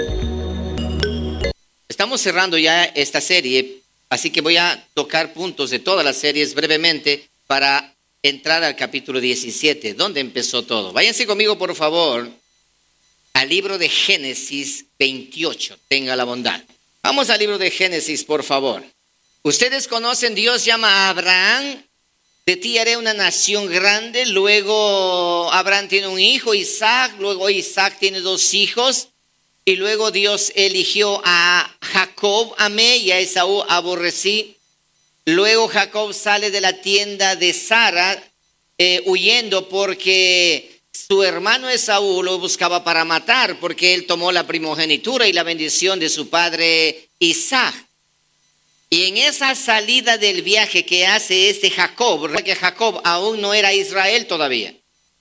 Estamos cerrando ya esta serie, así que voy a tocar puntos de todas las series brevemente para entrar al capítulo 17, donde empezó todo. Váyanse conmigo, por favor, al libro de Génesis 28. Tenga la bondad. Vamos al libro de Génesis, por favor. Ustedes conocen, Dios llama a Abraham. De ti haré una nación grande. Luego Abraham tiene un hijo, Isaac. Luego Isaac tiene 2 hijos. Y luego Dios eligió a Jacob, amé, y a Esaú aborrecí. Luego Jacob sale de la tienda de Sara huyendo porque su hermano Esaú lo buscaba para matar, porque él tomó la primogenitura y la bendición de su padre Isaac. Y en esa salida del viaje que hace Jacob, ¿verdad que Jacob aún no era Israel todavía?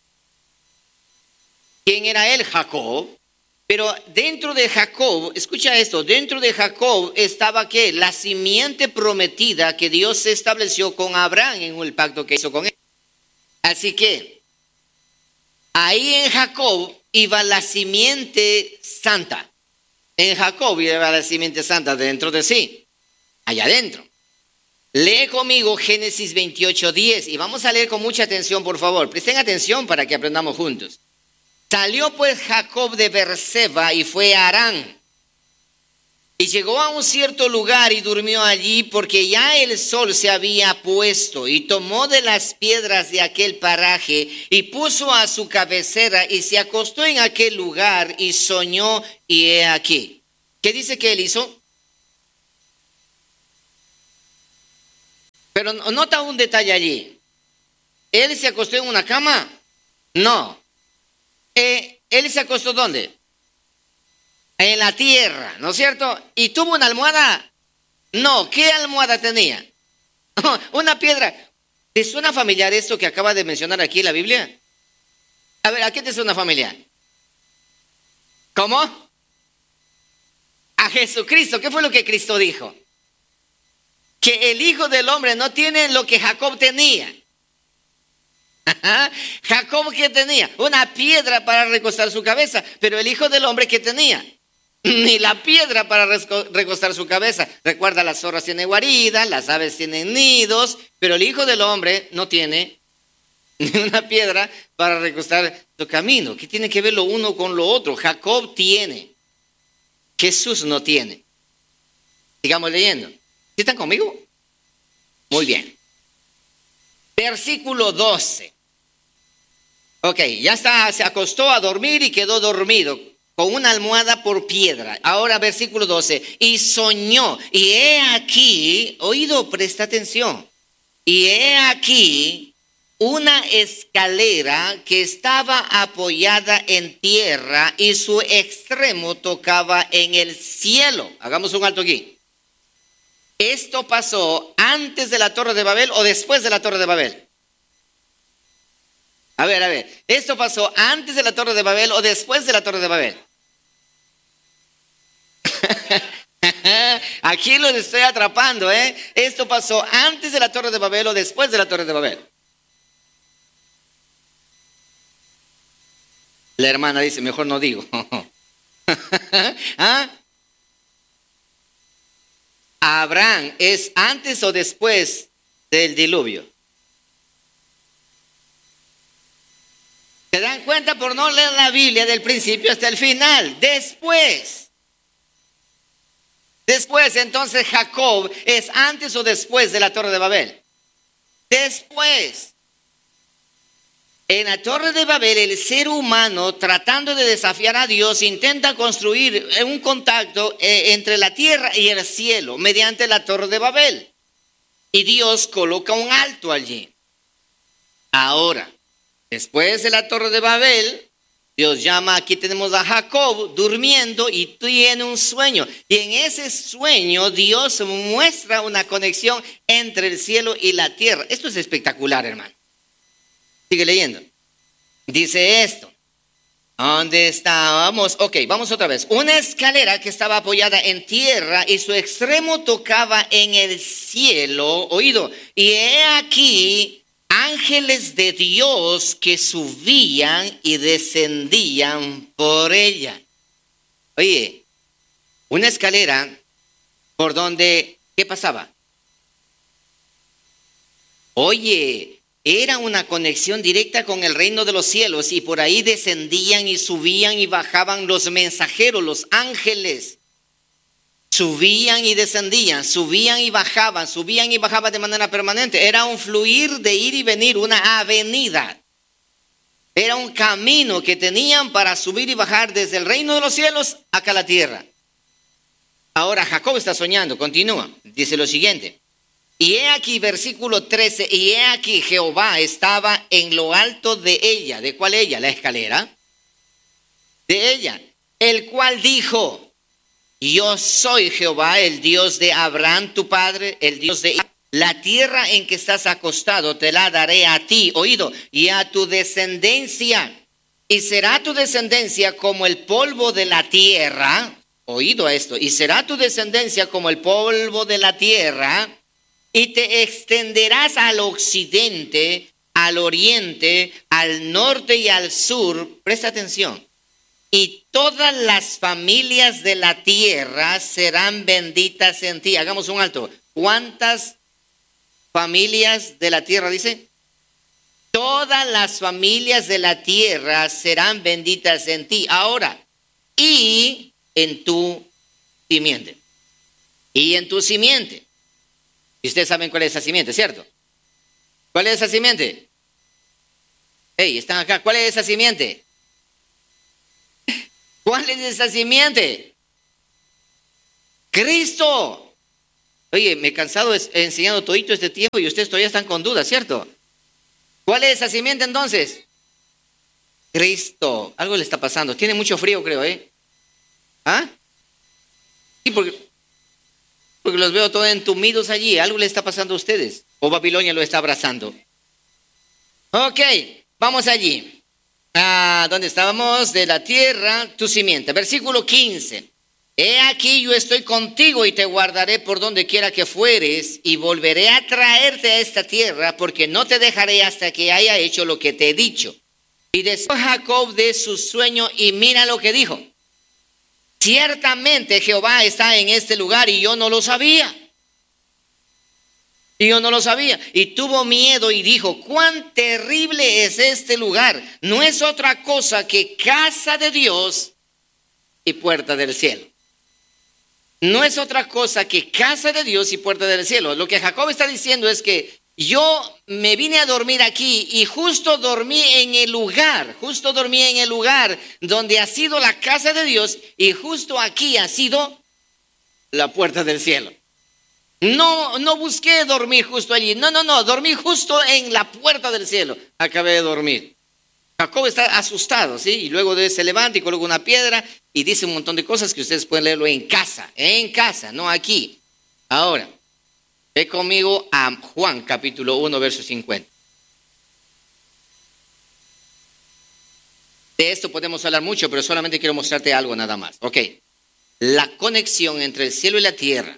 ¿Quién era él? Jacob. Pero dentro de Jacob, escucha esto, dentro de Jacob estaba ¿qué? La simiente prometida que Dios estableció con Abraham en el pacto que hizo con él. Así que ahí en Jacob iba la simiente santa. En Jacob iba la simiente santa dentro de sí, allá adentro. Lee conmigo Génesis 28:10 y vamos a leer con mucha atención, por favor. Presten atención para que aprendamos juntos. Salió pues Jacob de Beerseba y fue a Harán. Y llegó a un cierto lugar y durmió allí porque ya el sol se había puesto. Y tomó de las piedras de aquel paraje y puso a su cabecera y se acostó en aquel lugar y soñó y he aquí. ¿Qué dice que él hizo? Pero nota un detalle allí. ¿Él se acostó en una cama? No. ¿Él se acostó dónde? En la tierra, ¿no es cierto? ¿Y tuvo una almohada? No. ¿Qué almohada tenía? Una piedra. ¿Te suena familiar esto que acaba de mencionar aquí en la Biblia? A ver, ¿a qué te suena familiar? ¿Cómo? A Jesucristo. ¿Qué fue lo que Cristo dijo? Que el Hijo del Hombre no tiene lo que Jacob tenía. Jacob, ¿qué tenía? Una piedra para recostar su cabeza. Pero el Hijo del Hombre, ¿qué tenía? Ni la piedra para recostar su cabeza. Recuerda, las zorras tienen guarida, las aves tienen nidos, pero el Hijo del Hombre no tiene ni una piedra para recostar su camino. ¿Qué tiene que ver lo uno con lo otro? Jacob tiene, Jesús no tiene. Sigamos leyendo. ¿Sí están conmigo? Muy bien. Versículo 12. Ok, ya está, se acostó a dormir y quedó dormido con una almohada por piedra. Ahora versículo 12. Y soñó, y he aquí, oído, presta atención. Y he aquí una escalera que estaba apoyada en tierra y su extremo tocaba en el cielo. Hagamos un alto aquí. ¿Esto pasó antes de la Torre de Babel o después de la Torre de Babel? A ver. ¿Esto pasó antes de la Torre de Babel o después de la Torre de Babel? Aquí los estoy atrapando, ¿eh? ¿Esto pasó antes de la Torre de Babel o después de la Torre de Babel? La hermana dice, mejor no digo. ¿Ah? ¿Abraham es antes o después del diluvio? ¿Se dan cuenta por no leer la Biblia del principio hasta el final? Después, entonces Jacob es antes o después de la Torre de Babel. Después. En la Torre de Babel, el ser humano, tratando de desafiar a Dios, intenta construir un contacto entre la tierra y el cielo mediante la Torre de Babel. Y Dios coloca un alto allí. Ahora, después de la Torre de Babel, Dios llama, aquí tenemos a Jacob durmiendo y tiene un sueño. Y en ese sueño Dios muestra una conexión entre el cielo y la tierra. Esto es espectacular, hermano. Sigue leyendo. Dice esto. ¿Dónde estábamos? Ok, vamos otra vez. Una escalera que estaba apoyada en tierra y su extremo tocaba en el cielo. Oído. Y he aquí ángeles de Dios que subían y descendían por ella. Oye, Una escalera por donde, ¿qué pasaba? Oye, era una conexión directa con el reino de los cielos y por ahí descendían y subían y bajaban los mensajeros, los ángeles. Subían y descendían, subían y bajaban de manera permanente. Era un fluir de ir y venir, una avenida. Era un camino que tenían para subir y bajar desde el reino de los cielos acá a la tierra. Ahora Jacob está soñando, continúa, dice lo siguiente. Y he aquí, versículo 13, y he aquí Jehová estaba en lo alto de ella. ¿De cuál ella? La escalera. De ella, el cual dijo, yo soy Jehová, el Dios de Abraham, tu padre, el Dios de Isaac. La tierra en que estás acostado te la daré a ti, oído, y a tu descendencia. Y será tu descendencia como el polvo de la tierra. Oído a esto. Y será tu descendencia como el polvo de la tierra. Y te extenderás al occidente, al oriente, al norte y al sur. Presta atención. Y todas las familias de la tierra serán benditas en ti. Hagamos un alto. ¿Cuántas familias de la tierra dice? Todas las familias de la tierra serán benditas en ti. Ahora, y en tu simiente. Y en tu simiente. Y ustedes saben cuál es esa simiente, ¿cierto? ¿Cuál es esa simiente? Hey, están acá. ¿Cuál es esa simiente? ¿Cuál es esa simiente? Cristo. Oye, me he cansado enseñando todito este tiempo y ustedes todavía están con dudas, ¿cierto? ¿Cuál es esa simiente entonces? Cristo. Algo le está pasando. Tiene mucho frío, creo, ¿eh? ¿Ah? Sí, porque los veo todos entumidos allí. Algo le está pasando a ustedes. O Babilonia lo está abrazando. Ok, vamos allí. ¿Dónde estábamos? De la tierra, tu simiente. Versículo 15. He aquí yo estoy contigo y te guardaré por donde quiera que fueres y volveré a traerte a esta tierra porque no te dejaré hasta que haya hecho lo que te he dicho. Y después Jacob de su sueño y mira lo que dijo. Ciertamente Jehová está en este lugar y yo no lo sabía. Y tuvo miedo y dijo, cuán terrible es este lugar. No es otra cosa que casa de Dios y puerta del cielo. No es otra cosa que casa de Dios y puerta del cielo. Lo que Jacob está diciendo es que yo me vine a dormir aquí y justo dormí en el lugar donde ha sido la casa de Dios y justo aquí ha sido la puerta del cielo. No busqué dormir justo allí. No, dormí justo en la puerta del cielo. Acabé de dormir. Jacob está asustado, ¿sí? Y luego se levanta y coloca una piedra y dice un montón de cosas que ustedes pueden leerlo en casa, no aquí. Ahora, ve conmigo a Juan capítulo 1, verso 50. De esto podemos hablar mucho, pero solamente quiero mostrarte algo nada más. Ok, la conexión entre el cielo y la tierra.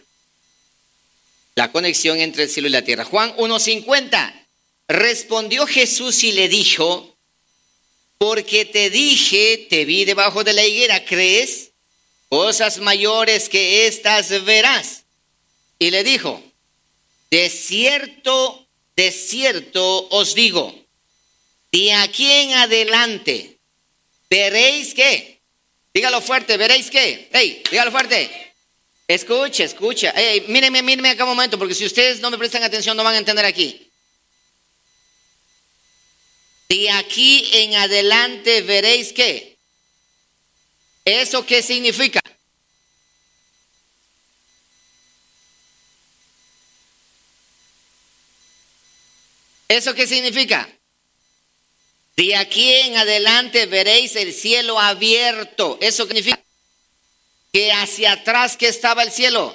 Juan 1:50. Respondió Jesús y le dijo, porque te dije, te vi debajo de la higuera, ¿crees? Cosas mayores que estas verás. Y le dijo, de cierto os digo, de aquí en adelante, veréis que, dígalo fuerte, veréis que, dígalo fuerte. Escucha. Mírenme acá un momento, porque si ustedes no me prestan atención no van a entender aquí. De aquí en adelante veréis que. ¿Eso qué significa? ¿Eso qué significa? De aquí en adelante veréis el cielo abierto. ¿Eso significa? Que hacia atrás que estaba el cielo.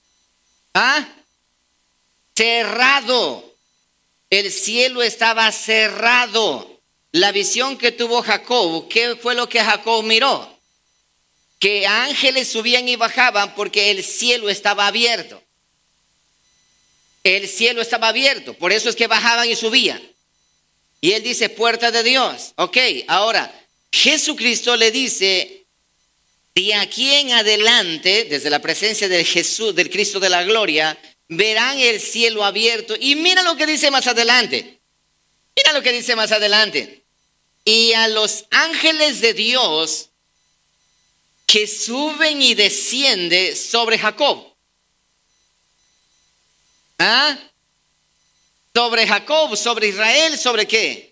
Cerrado. El cielo estaba cerrado. La visión que tuvo Jacob, ¿qué fue lo que Jacob miró? Que ángeles subían y bajaban porque el cielo estaba abierto. El cielo estaba abierto, por eso es que bajaban y subían. Y él dice, puerta de Dios. Ok, ahora, Jesucristo le dice, de aquí en adelante, desde la presencia de Jesús, del Cristo de la gloria, verán el cielo abierto. Y mira lo que dice más adelante. Mira lo que dice más adelante. Y a los ángeles de Dios que suben y descienden sobre Jacob. ¿Ah? Sobre Jacob, sobre Israel, ¿sobre qué?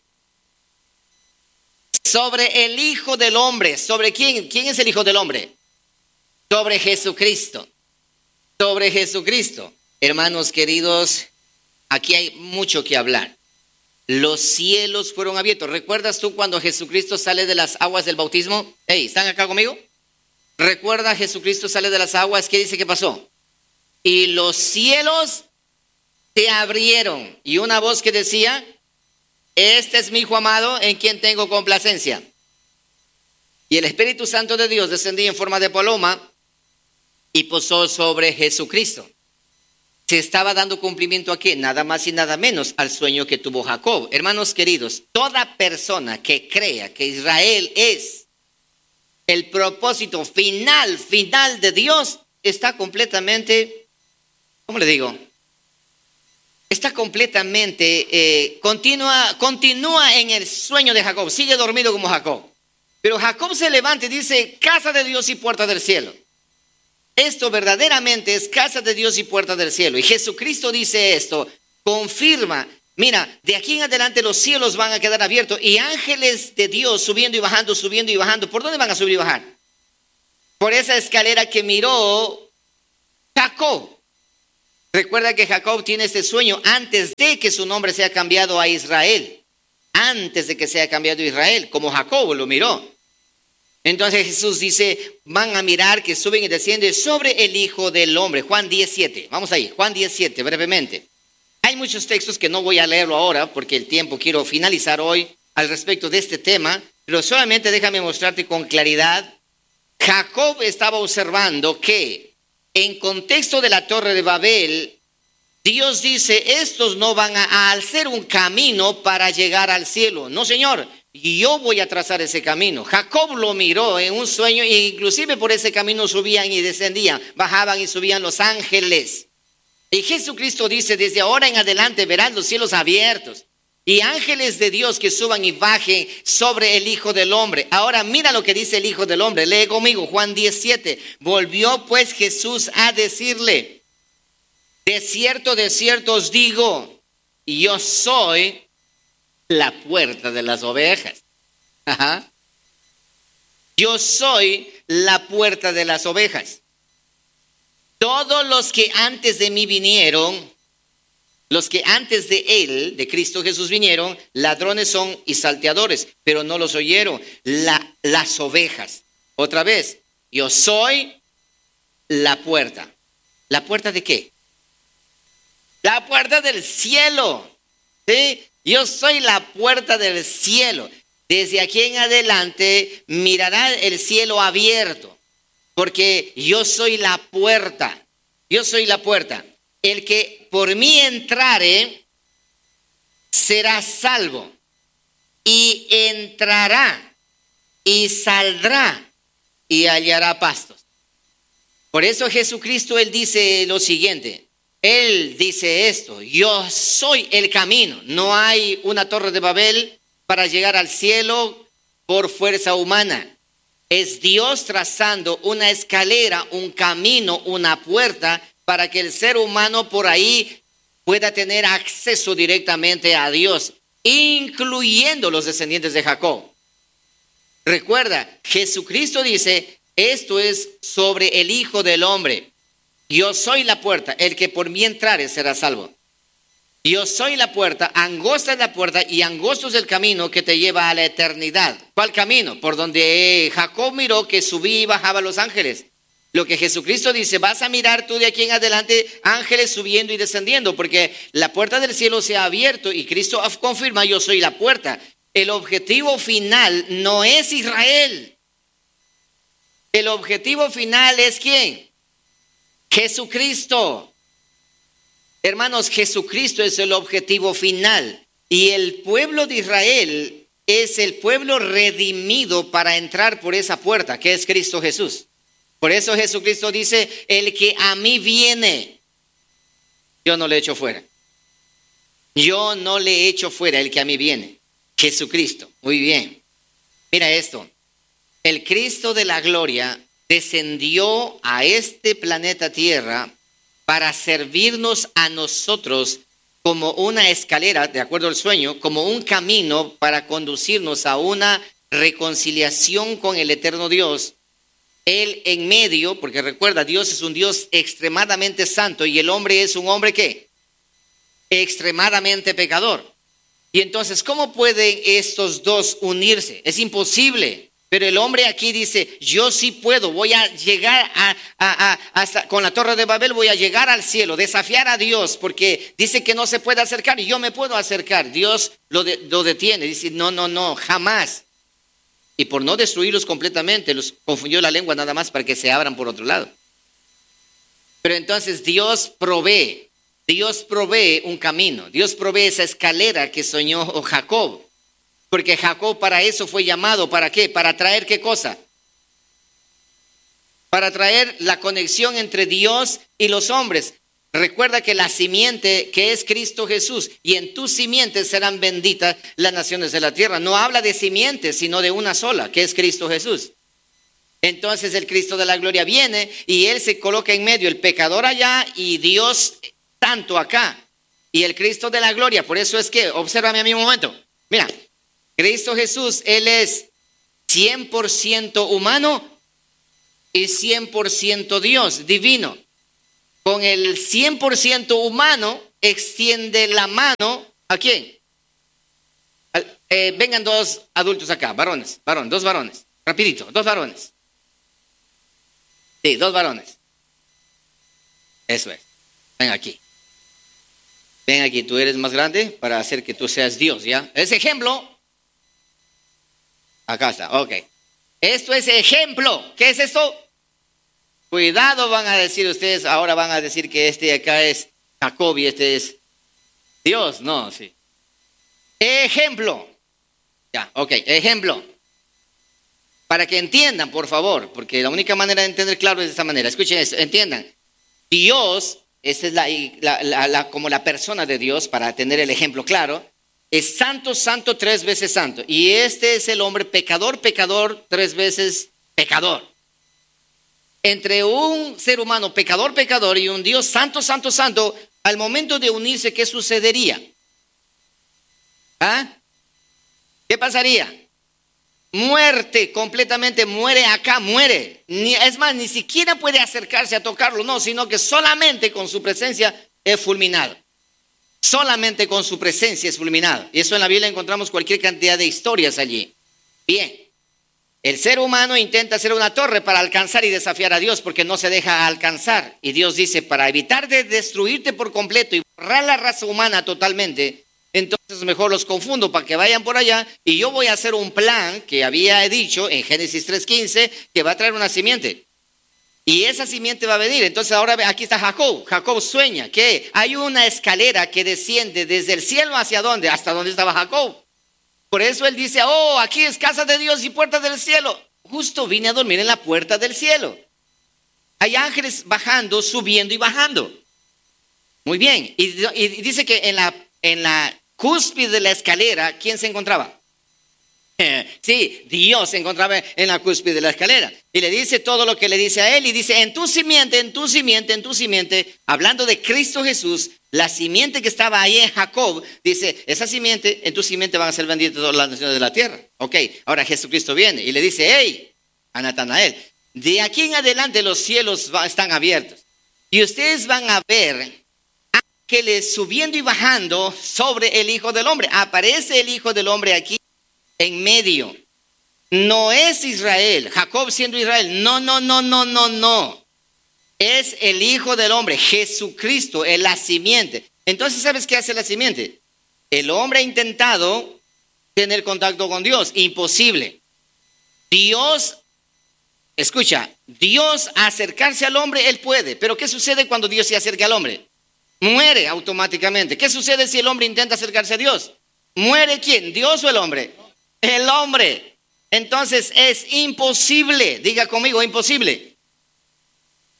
Sobre el Hijo del Hombre. ¿Sobre quién? ¿Quién es el Hijo del Hombre? Sobre Jesucristo. Sobre Jesucristo. Hermanos queridos, aquí hay mucho que hablar. Los cielos fueron abiertos. ¿Recuerdas tú cuando Jesucristo sale de las aguas del bautismo? Hey, ¿están acá conmigo? ¿Recuerda Jesucristo sale de las aguas? ¿Qué dice que pasó? Y los cielos se abrieron. Y una voz que decía, este es mi Hijo amado en quien tengo complacencia. Y el Espíritu Santo de Dios descendía en forma de paloma y posó sobre Jesucristo. Se estaba dando cumplimiento a qué, nada más y nada menos al sueño que tuvo Jacob. Hermanos queridos, toda persona que crea que Israel es el propósito final de Dios, está completamente, ¿cómo le digo? Está completamente, continúa en el sueño de Jacob, sigue dormido como Jacob. Pero Jacob se levanta y dice, casa de Dios y puerta del cielo. Esto verdaderamente es casa de Dios y puerta del cielo. Y Jesucristo dice esto, confirma, mira, de aquí en adelante los cielos van a quedar abiertos y ángeles de Dios subiendo y bajando, subiendo y bajando. ¿Por dónde van a subir y bajar? Por esa escalera que miró Jacob. Recuerda que Jacob tiene este sueño antes de que su nombre sea cambiado a Israel. Antes de que sea cambiado a Israel, como Jacob lo miró. Entonces Jesús dice, van a mirar que suben y descienden sobre el Hijo del Hombre. Juan 17, vamos ahí, Juan 17, brevemente. Hay muchos textos que no voy a leerlo ahora porque el tiempo quiero finalizar hoy al respecto de este tema, pero solamente déjame mostrarte con claridad. Jacob estaba observando que en contexto de la Torre de Babel, Dios dice, estos no van a hacer un camino para llegar al cielo. No, Señor. Y yo voy a trazar ese camino. Jacob lo miró en un sueño e inclusive por ese camino subían y descendían, bajaban y subían los ángeles. Y Jesucristo dice, desde ahora en adelante verán los cielos abiertos y ángeles de Dios que suban y bajen sobre el Hijo del Hombre. Ahora mira lo que dice el Hijo del Hombre. Lee conmigo Juan 17. Volvió pues Jesús a decirle, de cierto os digo, yo soy la puerta de las ovejas. Ajá. Yo soy la puerta de las ovejas. Todos los que antes de mí vinieron, los que antes de él, de Cristo Jesús vinieron, ladrones son y salteadores, pero no los oyeron. Las ovejas. Otra vez, yo soy la puerta. ¿La puerta de qué? La puerta del cielo. ¿Sí? Yo soy la puerta del cielo. Desde aquí en adelante mirará el cielo abierto, porque yo soy la puerta. Yo soy la puerta. El que por mí entrare será salvo y entrará y saldrá y hallará pastos. Por eso Jesucristo, él dice lo siguiente. Él dice esto, yo soy el camino. No hay una torre de Babel para llegar al cielo por fuerza humana. Es Dios trazando una escalera, un camino, una puerta para que el ser humano por ahí pueda tener acceso directamente a Dios, incluyendo los descendientes de Jacob. Recuerda, Jesucristo dice, esto es sobre el Hijo del Hombre. Yo soy la puerta, el que por mí entrare será salvo. Yo soy la puerta, angosta es la puerta y angosto es el camino que te lleva a la eternidad. ¿Cuál camino? Por donde Jacob miró que subía y bajaba los ángeles. Lo que Jesucristo dice, vas a mirar tú de aquí en adelante ángeles subiendo y descendiendo, porque la puerta del cielo se ha abierto y Cristo confirma, yo soy la puerta. El objetivo final no es Israel. El objetivo final es ¿quién? Jesucristo. Hermanos, Jesucristo es el objetivo final y el pueblo de Israel es el pueblo redimido para entrar por esa puerta que es Cristo Jesús. Por eso Jesucristo dice, el que a mí viene, yo no le echo fuera. Yo no le echo fuera el que a mí viene. Jesucristo. Muy bien. Mira esto. El Cristo de la gloria descendió a este planeta Tierra para servirnos a nosotros como una escalera, de acuerdo al sueño, como un camino para conducirnos a una reconciliación con el eterno Dios. Él en medio, porque recuerda, Dios es un Dios extremadamente santo y el hombre es un hombre ¿qué? Extremadamente pecador. Y entonces, ¿cómo pueden estos dos unirse? Es imposible. Pero el hombre aquí dice, yo sí puedo, voy a llegar hasta, con la Torre de Babel voy a llegar al cielo, desafiar a Dios, porque dice que no se puede acercar y yo me puedo acercar. Dios lo detiene, dice, no, jamás. Y por no destruirlos completamente, los confundió la lengua nada más para que se abran por otro lado. Pero entonces Dios provee un camino, Dios provee esa escalera que soñó Jacob. Porque Jacob para eso fue llamado, ¿para qué? Para traer ¿qué cosa? Para traer la conexión entre Dios y los hombres. Recuerda que la simiente que es Cristo Jesús, y en tu simiente serán benditas las naciones de la tierra. No habla de simientes, sino de una sola, que es Cristo Jesús. Entonces el Cristo de la gloria viene y Él se coloca en medio, el pecador allá y Dios santo acá. Y el Cristo de la gloria, por eso es que, obsérvame a mí un momento, mira. Cristo Jesús, Él es 100% humano y 100% Dios, divino. Con el 100% humano, extiende la mano, ¿a quién? Vengan dos adultos acá, dos varones, rapidito, dos varones. Sí, dos varones. Eso es, ven aquí. Ven aquí, tú eres más grande para hacer que tú seas Dios, ¿ya? Ese ejemplo. Acá está, ok. Esto es ejemplo. ¿Qué es esto? Cuidado, van a decir ustedes, ahora van a decir que este de acá es Jacob y este es Dios. No, sí. Ejemplo. Ya, ok, ejemplo. Para que entiendan, por favor, porque la única manera de entender claro es de esta manera. Escuchen esto, entiendan. Dios, esta es como la persona de Dios, para tener el ejemplo claro. Es santo, santo, 3 veces santo. Y este es el hombre pecador, 3 veces pecador. Entre un ser humano pecador, pecador y un Dios santo, santo, santo, al momento de unirse, ¿qué sucedería? ¿Ah? ¿Qué pasaría? Muerte, completamente muere acá, muere. Es más, ni siquiera puede acercarse a tocarlo, no, sino que solamente con su presencia es fulminado. Solamente con su presencia es fulminado. Y eso en la Biblia encontramos cualquier cantidad de historias allí. Bien, el ser humano intenta hacer una torre para alcanzar y desafiar a Dios porque no se deja alcanzar. Y Dios dice, para evitar de destruirte por completo y borrar la raza humana totalmente, entonces mejor los confundo para que vayan por allá y yo voy a hacer un plan que había dicho en Génesis 3:15 que va a traer una simiente. Y esa simiente va a venir. Entonces ahora aquí está Jacob. Jacob sueña que hay una escalera que desciende desde el cielo hacia dónde, hasta donde estaba Jacob. Por eso él dice, oh, aquí es casa de Dios y puerta del cielo. Justo vine a dormir en la puerta del cielo. Hay ángeles bajando, subiendo y bajando. Muy bien. Y dice que en la cúspide de la escalera, ¿quién se encontraba? Sí, Dios se encontraba en la cúspide de la escalera y le dice todo lo que le dice a él y dice en tu simiente, en tu simiente, en tu simiente, hablando de Cristo Jesús, la simiente que estaba ahí en Jacob, dice esa simiente, en tu simiente van a ser benditas todas las naciones de la tierra. Ok, ahora Jesucristo viene y le dice, hey, a Natanael, de aquí en adelante los cielos están abiertos y ustedes van a ver ángeles subiendo y bajando sobre el Hijo del Hombre. Aparece el Hijo del Hombre aquí en medio. No es Israel, Jacob siendo Israel. No. Es el Hijo del Hombre, Jesucristo, es la simiente. Entonces, ¿sabes qué hace la simiente? El hombre ha intentado tener contacto con Dios. Imposible. Dios, escucha, Dios acercarse al hombre, Él puede. Pero ¿qué sucede cuando Dios se acerca al hombre? Muere automáticamente. ¿Qué sucede si el hombre intenta acercarse a Dios? ¿Muere quién? ¿Dios o el hombre? El hombre. Entonces es imposible, diga conmigo, imposible.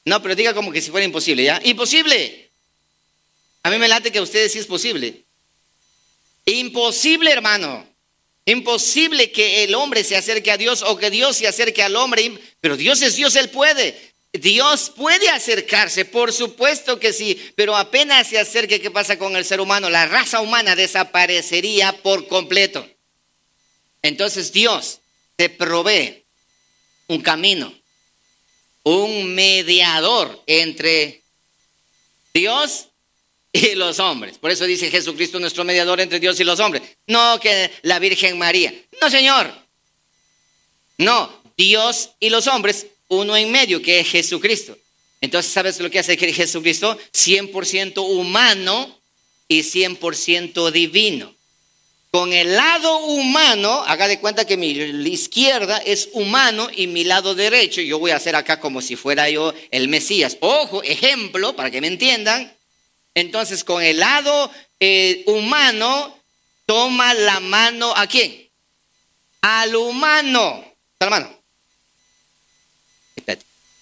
No, pero diga como que si fuera imposible, ¿ya? Imposible. A mí me late que a ustedes sí es posible. Imposible, hermano. Imposible que el hombre se acerque a Dios o que Dios se acerque al hombre. Pero Dios es Dios, Él puede. Dios puede acercarse, por supuesto que sí. Pero apenas se acerque, ¿qué pasa con el ser humano? La raza humana desaparecería por completo. Entonces Dios te provee un camino, un mediador entre Dios y los hombres. Por eso dice Jesucristo, nuestro mediador entre Dios y los hombres. No que la Virgen María. No, Señor. No, Dios y los hombres, uno en medio, que es Jesucristo. Entonces, ¿sabes lo que hace Jesucristo? 100% humano y 100% divino. Con el lado humano, haga de cuenta que mi izquierda es humano y mi lado derecho, yo voy a hacer acá como si fuera yo el Mesías. Ojo, ejemplo, para que me entiendan. Entonces, con el lado humano, toma la mano, ¿a quién? Al humano. ¿Está la mano? Espérate.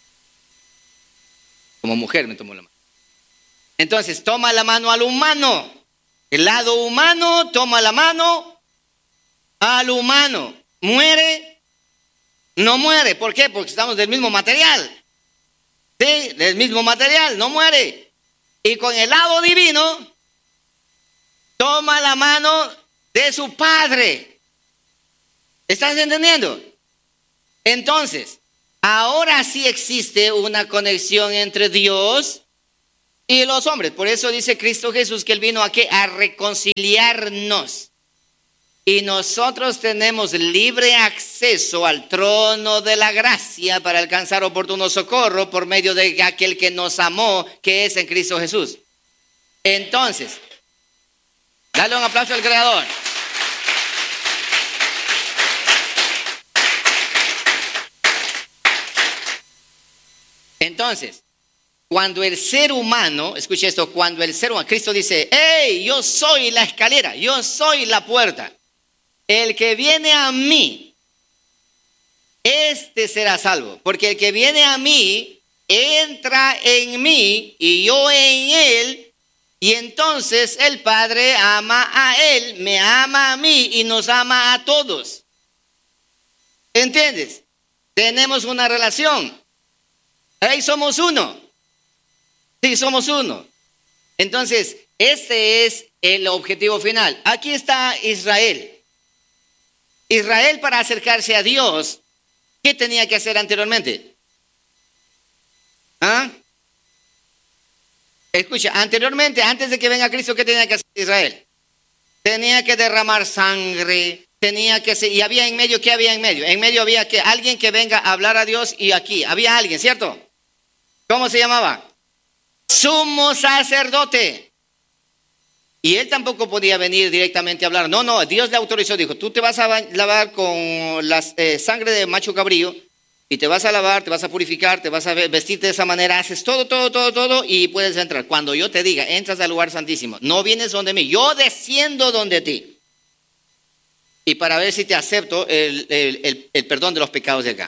Como mujer me tomó la mano. Entonces, toma la mano al humano. El lado humano toma la mano al humano. ¿Muere? No muere. ¿Por qué? Porque estamos del mismo material. Sí, del mismo material, no muere. Y con el lado divino, toma la mano de su Padre. ¿Estás entendiendo? Entonces, ahora sí existe una conexión entre Dios y los hombres. Por eso dice Cristo Jesús que Él vino aquí a reconciliarnos. Y nosotros tenemos libre acceso al trono de la gracia para alcanzar oportuno socorro por medio de aquel que nos amó, que es en Cristo Jesús. Entonces, dale un aplauso al Creador. Entonces, cuando el ser humano, escuche esto, cuando el ser humano, Cristo dice, hey, yo soy la escalera, yo soy la puerta. El que viene a mí, este será salvo. Porque el que viene a mí, entra en mí y yo en él. Y entonces el Padre ama a él, me ama a mí y nos ama a todos. ¿Entiendes? Tenemos una relación. Ahí somos uno. Sí, somos uno. Entonces, este es el objetivo final. Aquí está Israel. Israel, para acercarse a Dios, ¿qué tenía que hacer anteriormente? ¿Ah? Escucha, anteriormente, antes de que venga Cristo, ¿qué tenía que hacer Israel? Tenía que derramar sangre, tenía que ser, y había en medio, ¿qué había en medio? En medio había que alguien que venga a hablar a Dios, y aquí había alguien, ¿cierto? ¿Cómo se llamaba? Sumo sacerdote. Y él tampoco podía venir directamente a hablar. No, Dios le autorizó. Dijo, tú te vas a lavar con la sangre de macho cabrío y te vas a lavar, te vas a purificar, te vas a vestirte de esa manera, haces todo y puedes entrar. Cuando yo te diga, entras al lugar santísimo, no vienes donde mí, yo desciendo donde ti. Y para ver si te acepto el perdón de los pecados de acá.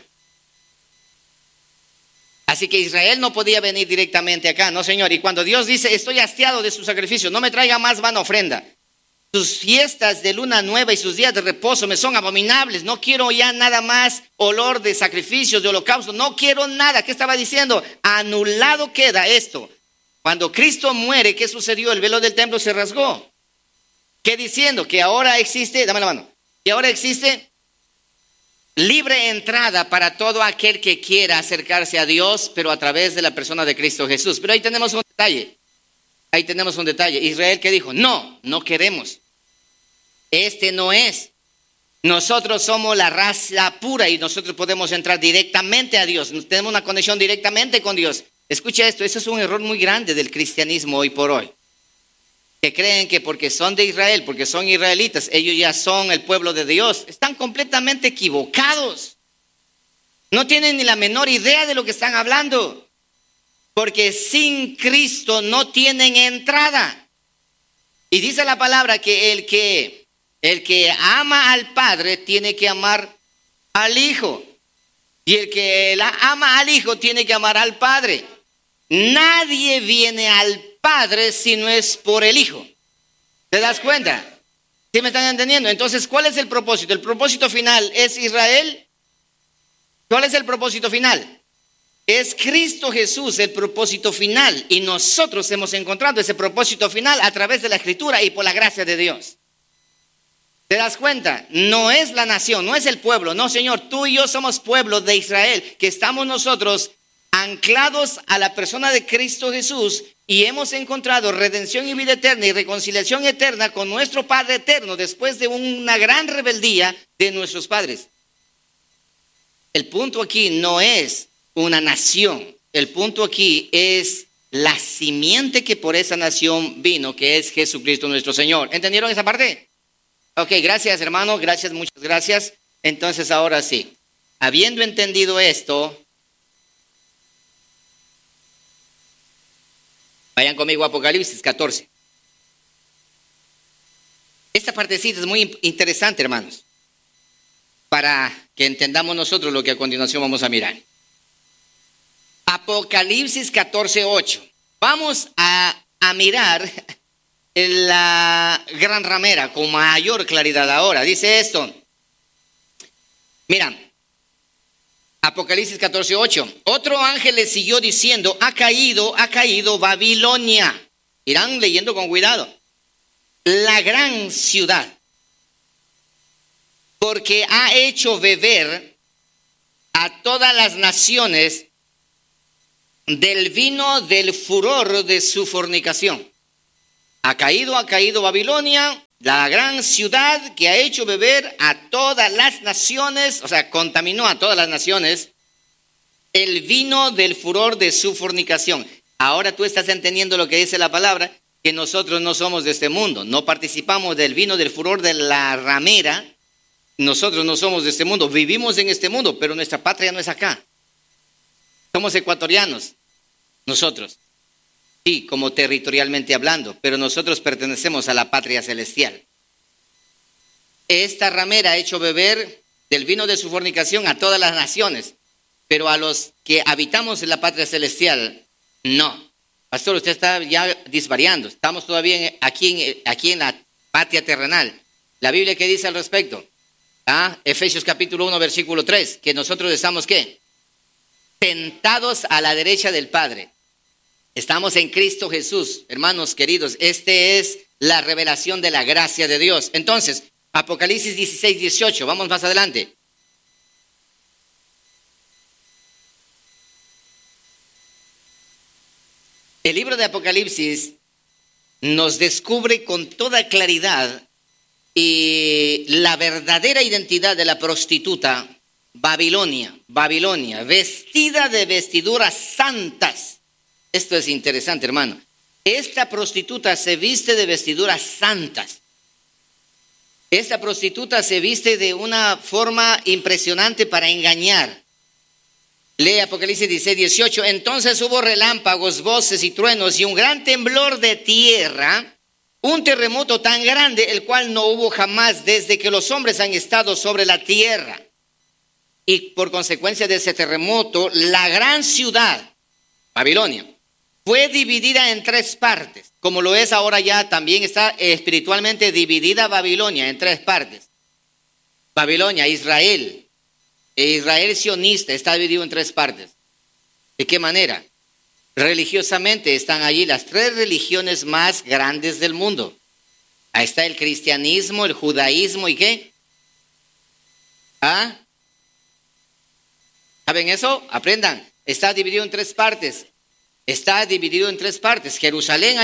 Así que Israel no podía venir directamente acá, no, Señor. Y cuando Dios dice, estoy hastiado de su sacrificio, no me traiga más vana ofrenda. Sus fiestas de luna nueva y sus días de reposo me son abominables. No quiero ya nada más olor de sacrificios, de holocausto. No quiero nada. ¿Qué estaba diciendo? Anulado queda esto. Cuando Cristo muere, ¿qué sucedió? El velo del templo se rasgó. ¿Qué diciendo? Que ahora existe, dame la mano, que ahora existe libre entrada para todo aquel que quiera acercarse a Dios, pero a través de la persona de Cristo Jesús. Pero ahí tenemos un detalle. Ahí tenemos un detalle. Israel, ¿qué dijo? No queremos. Este no es. Nosotros somos la raza pura y nosotros podemos entrar directamente a Dios. Tenemos una conexión directamente con Dios. Escucha esto, eso es un error muy grande del cristianismo hoy por hoy. Que creen que porque son de Israel, porque son israelitas, ellos ya son el pueblo de Dios. Están completamente equivocados. No tienen ni la menor idea de lo que están hablando. Porque sin Cristo no tienen entrada. Y dice la palabra que el que ama al Padre tiene que amar al Hijo. Y el que ama al Hijo tiene que amar al Padre. nadie viene al Padre si no es por el Hijo. ¿Te das cuenta? ¿Sí me están entendiendo? Entonces, ¿cuál es el propósito? El propósito final es Israel. ¿Cuál es el propósito final? Es Cristo Jesús el propósito final. Y nosotros hemos encontrado ese propósito final a través de la Escritura y por la gracia de Dios. ¿Te das cuenta? No es la nación, no es el pueblo. No, Señor, tú y yo somos pueblo de Israel, que estamos nosotros anclados a la persona de Cristo Jesús y hemos encontrado redención y vida eterna y reconciliación eterna con nuestro Padre eterno después de una gran rebeldía de nuestros padres. El punto aquí no es una nación, el punto aquí es la simiente que por esa nación vino, que es Jesucristo nuestro Señor. ¿Entendieron esa parte? Ok, gracias hermano, gracias, muchas gracias. Entonces ahora sí, habiendo entendido esto, vayan conmigo a Apocalipsis 14. Esta partecita es muy interesante, hermanos, para que entendamos nosotros lo que a continuación vamos a mirar. Apocalipsis 14:8. Vamos a mirar la gran ramera con mayor claridad ahora. Dice esto. Mira, Apocalipsis 14:8. Otro ángel le siguió diciendo, ha caído Babilonia. Irán leyendo con cuidado. La gran ciudad. Porque ha hecho beber a todas las naciones del vino del furor de su fornicación. Ha caído Babilonia, la gran ciudad que ha hecho beber a todas las naciones, o sea, contaminó a todas las naciones, el vino del furor de su fornicación. Ahora tú estás entendiendo lo que dice la palabra, que nosotros no somos de este mundo, no participamos del vino del furor de la ramera, nosotros no somos de este mundo, vivimos en este mundo, pero nuestra patria no es acá. Somos ecuatorianos, nosotros. Sí, como territorialmente hablando, pero nosotros pertenecemos a la patria celestial. Esta ramera ha hecho beber del vino de su fornicación a todas las naciones, pero a los que habitamos en la patria celestial, no. Pastor, usted está ya disvariando. Estamos todavía aquí en la patria terrenal. La Biblia, ¿qué dice al respecto? Efesios capítulo 1, versículo 3, que nosotros estamos, ¿qué? Sentados a la derecha del Padre. Estamos en Cristo Jesús, hermanos queridos. Este es la revelación de la gracia de Dios. Entonces, Apocalipsis 16:18, vamos más adelante. El libro de Apocalipsis nos descubre con toda claridad la verdadera identidad de la prostituta Babilonia, vestida de vestiduras santas. Esto es interesante, hermano. Esta prostituta se viste de vestiduras santas. Esta prostituta se viste de una forma impresionante para engañar. Lee Apocalipsis 16:18. Entonces hubo relámpagos, voces y truenos y un gran temblor de tierra, un terremoto tan grande, el cual no hubo jamás desde que los hombres han estado sobre la tierra. Y por consecuencia de ese terremoto, la gran ciudad, Babilonia, fue dividida en 3 partes, como lo es ahora ya, también está espiritualmente dividida Babilonia en 3 partes. Babilonia, Israel sionista está dividido en 3 partes. ¿De qué manera? Religiosamente están allí las 3 religiones más grandes del mundo. Ahí está el cristianismo, el judaísmo y ¿qué? ¿Saben eso? Aprendan. Está dividido en 3 partes. Jerusalén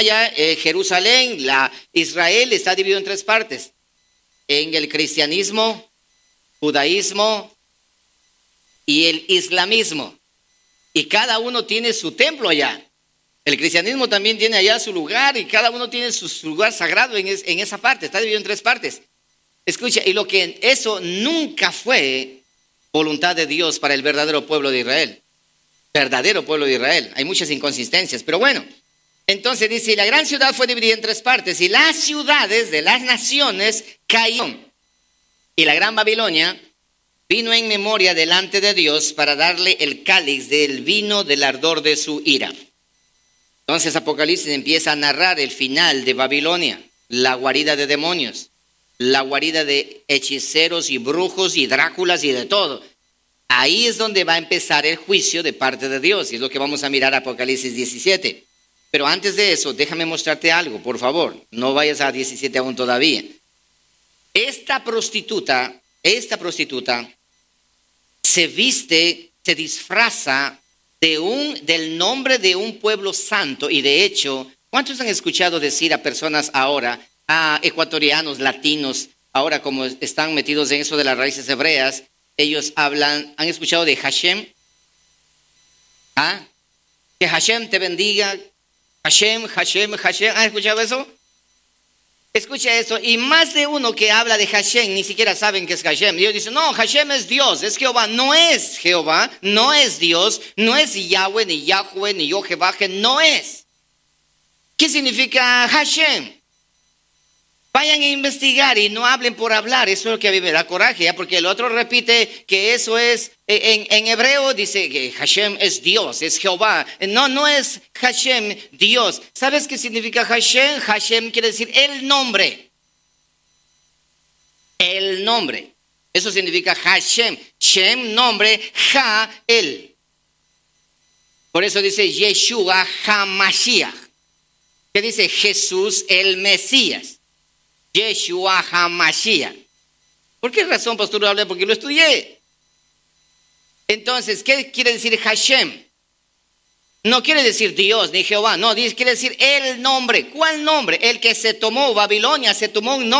Israel está dividido en 3 partes. En el cristianismo, judaísmo y el islamismo. Y cada uno tiene su templo allá. El cristianismo también tiene allá su lugar y cada uno tiene su lugar sagrado en esa parte. Está dividido en 3 partes. Escucha, y eso nunca fue voluntad de Dios para el verdadero pueblo de Israel. Verdadero pueblo de Israel. Hay muchas inconsistencias, pero bueno. Entonces dice, la gran ciudad fue dividida en 3 partes y las ciudades de las naciones cayeron. Y la gran Babilonia vino en memoria delante de Dios para darle el cáliz del vino del ardor de su ira. Entonces Apocalipsis empieza a narrar el final de Babilonia, la guarida de demonios, la guarida de hechiceros y brujos y Dráculas y de todo. Ahí es donde va a empezar el juicio de parte de Dios, y es lo que vamos a mirar Apocalipsis 17. Pero antes de eso, déjame mostrarte algo, por favor. No vayas a 17 aún todavía. Esta prostituta se viste, se disfraza del nombre de un pueblo santo, y de hecho, ¿cuántos han escuchado decir a personas ahora, a ecuatorianos, latinos, ahora como están metidos en eso de las raíces hebreas, ellos hablan, ¿han escuchado de Hashem? ¿Ah? Que Hashem te bendiga. Hashem. ¿Han escuchado eso? Escucha eso, y más de uno que habla de Hashem ni siquiera saben qué es Hashem. Ellos dicen, no, Hashem es Dios, es Jehová. No es Jehová, no es Dios, no es Yahweh, ni Yahweh, ni Yojebaje, no es. ¿Qué significa Hashem? Vayan a investigar y no hablen por hablar. Eso es lo que a mí me da coraje, ¿ya? Porque el otro repite que eso es, en hebreo dice que Hashem es Dios, es Jehová. No es Hashem Dios. ¿Sabes qué significa Hashem? Hashem quiere decir el nombre. El nombre. Eso significa Hashem. Shem, nombre, Ha, él. Por eso dice Yeshua HaMashiach. ¿Qué dice? Jesús el Mesías. Yeshua HaMashiach. ¿Por qué razón, pastor, lo hablé? Porque lo estudié. Entonces, ¿qué quiere decir Hashem? No quiere decir Dios ni Jehová, no, quiere decir el nombre. ¿Cuál nombre? El que se tomó, Babilonia se tomó un nombre.